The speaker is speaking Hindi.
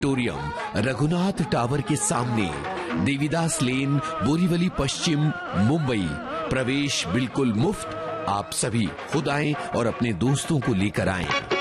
ऑडिटोरियम, रघुनाथ टावर के सामने, देवीदास लेन, बोरीवली पश्चिम, मुंबई। प्रवेश बिल्कुल मुफ्त। आप सभी खुद आएं और अपने दोस्तों को लेकर आएं।